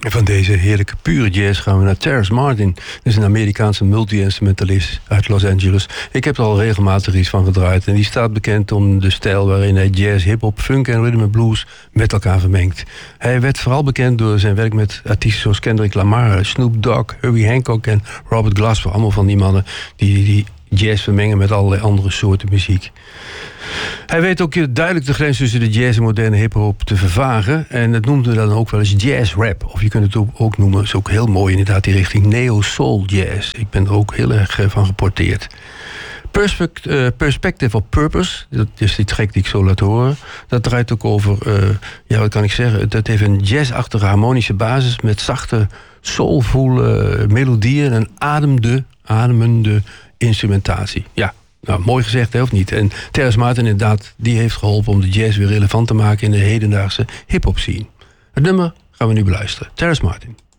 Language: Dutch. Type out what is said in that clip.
Van deze heerlijke pure jazz gaan we naar Terrace Martin. Dat is een Amerikaanse multi-instrumentalist uit Los Angeles. Ik heb er al regelmatig iets van gedraaid. En die staat bekend om de stijl waarin hij jazz, hip-hop, funk en rhythm and blues met elkaar vermengt. Hij werd vooral bekend door zijn werk met artiesten zoals Kendrick Lamar, Snoop Dogg, Herbie Hancock en Robert Glasper. Allemaal van die mannen die jazz vermengen met allerlei andere soorten muziek. Hij weet ook duidelijk de grens tussen de jazz en moderne hip-hop te vervagen. En dat noemden we dan ook wel eens jazz rap. Of je kunt het ook noemen, dat is ook heel mooi inderdaad, die richting neo-soul jazz. Ik ben er ook heel erg van geporteerd. Perspective of Purpose, dat is die track die ik zo laat horen. Dat draait ook over, wat kan ik zeggen? Dat heeft een jazzachtige harmonische basis met zachte, soulvolle melodieën en ademende instrumentatie. Ja. Nou, mooi gezegd, hè, of niet? En Terrace Martin inderdaad, die heeft geholpen om de jazz weer relevant te maken in de hedendaagse hip-hop scene. Het nummer gaan we nu beluisteren. Terrace Martin.